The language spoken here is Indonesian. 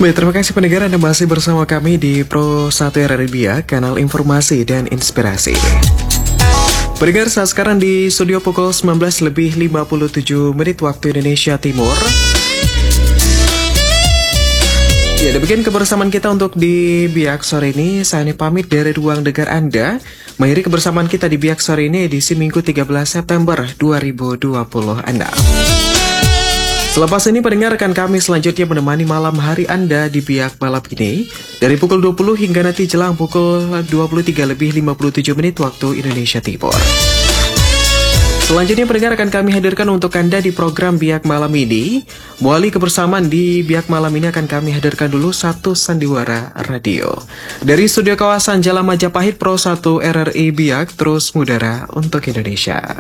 Baik, terima kasih pendengar Anda masih bersama kami di Pro 1 RRI Biak, kanal informasi dan inspirasi. Pendengar, saat sekarang di studio pukul 19:57 waktu Indonesia Timur. Ya, demikian kebersamaan kita untuk di Biak sore ini. Saya ini pamit dari ruang dengar Anda. Mengakhiri kebersamaan kita di Biak sore ini edisi Minggu 13 September 2026. Selepas ini pendengar akan kami selanjutnya menemani malam hari Anda di Biak malam ini dari pukul 20 hingga nanti jelang pukul 23:57 waktu Indonesia Timur. Selanjutnya pendengar akan kami hadirkan untuk Anda di program Biak malam ini. Melalui kebersamaan di Biak malam ini akan kami hadirkan dulu satu sandiwara radio. Dari studio kawasan Jalan Majapahit Pro 1 RRI Biak terus mengudara untuk Indonesia.